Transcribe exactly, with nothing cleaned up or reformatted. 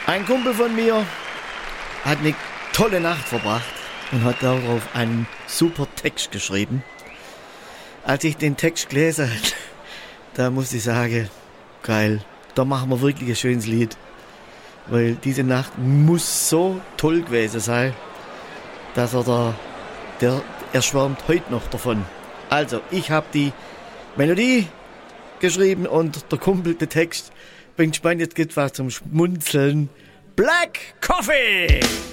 Ein Kumpel von mir hat eine tolle Nacht verbracht und hat darauf einen super Text geschrieben. Als ich den Text gelesen habe, da musste ich sagen, geil, da machen wir wirklich ein schönes Lied. Weil diese Nacht muss so toll gewesen sein, dass er da, der, er schwärmt heute noch davon. Also, ich habe die Melodie geschrieben und der Kumpel den Text. Bin gespannt, jetzt geht's was zum Schmunzeln. Black Coffee!